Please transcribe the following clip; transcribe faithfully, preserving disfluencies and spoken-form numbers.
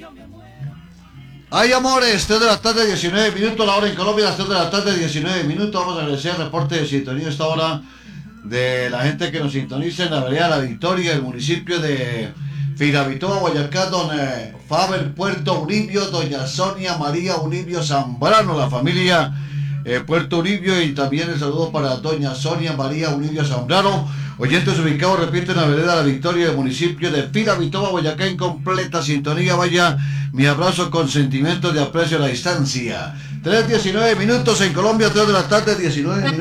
Ay, amores, tres de la tarde, diecinueve minutos, la hora en Colombia, las tres de la tarde, diecinueve minutos. Vamos a agradecer el reporte de sintonía a esta hora de la gente que nos sintoniza en la vereda La Victoria, el municipio de Firavitoa, Boyacá, don eh, Faber Puerto Uribio, doña Sonia María Uribio Zambrano, la familia eh, Puerto Uribio, y también el saludo para doña Sonia María Uribio Zambrano. Oyentes ubicados, repito, en la vereda La Victoria del municipio de Firavitoa, Boyacá, en completa sintonía. Vaya mi abrazo con sentimientos de aprecio a la distancia. tres diecinueve minutos en Colombia, tres de la tarde, diecinueve minutos.